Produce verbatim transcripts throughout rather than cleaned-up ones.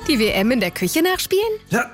Die W M in der Küche nachspielen? Ja,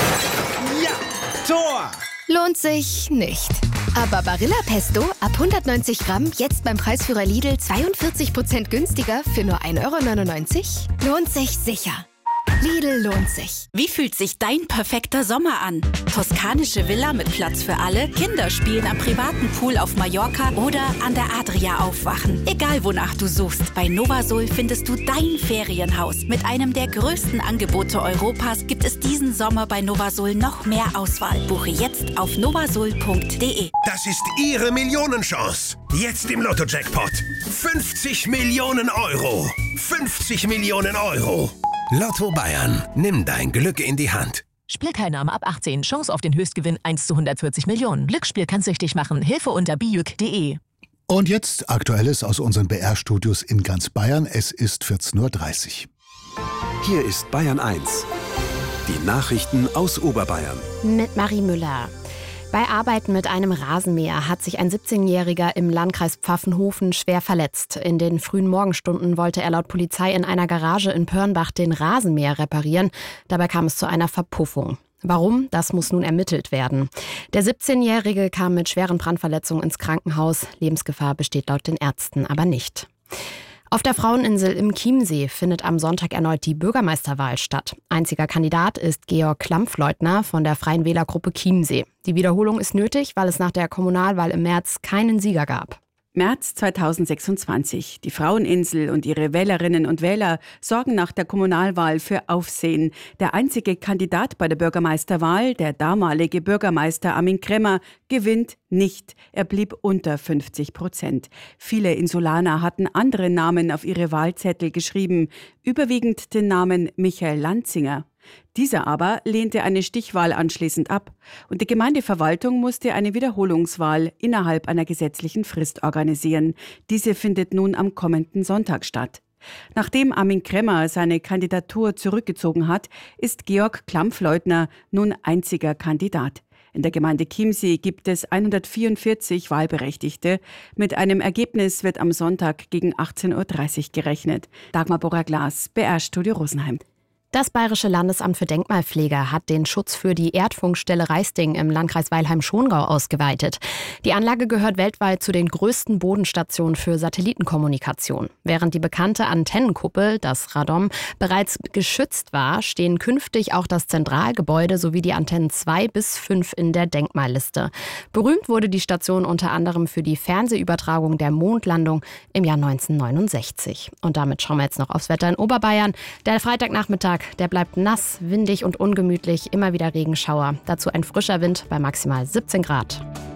ja, Tor! Lohnt sich nicht. Aber Barilla Pesto ab hundertneunzig Gramm jetzt beim Preisführer Lidl zweiundvierzig Prozent günstiger für nur ein Euro neunundneunzig? Lohnt sich sicher. Lidl lohnt sich. Wie fühlt sich dein perfekter Sommer an? Toskanische Villa mit Platz für alle? Kinder spielen am privaten Pool auf Mallorca oder an der Adria aufwachen? Egal wonach du suchst, bei Novasol findest du dein Ferienhaus. Mit einem der größten Angebote Europas gibt es diesen Sommer bei Novasol noch mehr Auswahl. Buche jetzt auf novasol punkt de. Das ist Ihre Millionenchance. Jetzt im Lotto-Jackpot. fünfzig Millionen Euro. fünfzig Millionen Euro. Lotto Bayern. Nimm dein Glück in die Hand. Spielteilnahme ab achtzehn. Chance auf den Höchstgewinn eins zu hundertvierzig Millionen. Glücksspiel kann süchtig machen. Hilfe unter bijuk punkt de. Und jetzt Aktuelles aus unseren B R-Studios in ganz Bayern. Es ist vierzehn Uhr dreißig. Hier ist Bayern eins. Die Nachrichten aus Oberbayern. Mit Marie Müller. Bei Arbeiten mit einem Rasenmäher hat sich ein siebzehnjähriger im Landkreis Pfaffenhofen schwer verletzt. In den frühen Morgenstunden wollte er laut Polizei in einer Garage in Pörnbach den Rasenmäher reparieren. Dabei kam es zu einer Verpuffung. Warum? Das muss nun ermittelt werden. Der siebzehnjährige kam mit schweren Brandverletzungen ins Krankenhaus. Lebensgefahr besteht laut den Ärzten aber nicht. Auf der Fraueninsel im Chiemsee findet am Sonntag erneut die Bürgermeisterwahl statt. Einziger Kandidat ist Georg Klampfleutner von der Freien Wählergruppe Chiemsee. Die Wiederholung ist nötig, weil es nach der Kommunalwahl im März keinen Sieger gab. März zweitausendsechsundzwanzig. Die Fraueninsel und ihre Wählerinnen und Wähler sorgen nach der Kommunalwahl für Aufsehen. Der einzige Kandidat bei der Bürgermeisterwahl, der damalige Bürgermeister Armin Kremmer, gewinnt nicht. Er blieb unter fünfzig Prozent. Viele Insulaner hatten andere Namen auf ihre Wahlzettel geschrieben, überwiegend den Namen Michael Lanzinger. Dieser aber lehnte eine Stichwahl anschließend ab und die Gemeindeverwaltung musste eine Wiederholungswahl innerhalb einer gesetzlichen Frist organisieren. Diese findet nun am kommenden Sonntag statt. Nachdem Armin Kremmer seine Kandidatur zurückgezogen hat, ist Georg Klampfleutner nun einziger Kandidat. In der Gemeinde Chiemsee gibt es hundertvierundvierzig Wahlberechtigte. Mit einem Ergebnis wird am Sonntag gegen achtzehn Uhr dreißig gerechnet. Dagmar Borrer-Glas, B R-Studio Rosenheim. Das Bayerische Landesamt für Denkmalpflege hat den Schutz für die Erdfunkstelle Reisting im Landkreis Weilheim-Schongau ausgeweitet. Die Anlage gehört weltweit zu den größten Bodenstationen für Satellitenkommunikation. Während die bekannte Antennenkuppel, das Radom, bereits geschützt war, stehen künftig auch das Zentralgebäude sowie die Antennen zwei bis fünf in der Denkmalliste. Berühmt wurde die Station unter anderem für die Fernsehübertragung der Mondlandung im Jahr neunzehnhundertneunundsechzig. Und damit schauen wir jetzt noch aufs Wetter in Oberbayern. Der Freitagnachmittag, der bleibt nass, windig und ungemütlich, immer wieder Regenschauer. Dazu ein frischer Wind bei maximal siebzehn Grad.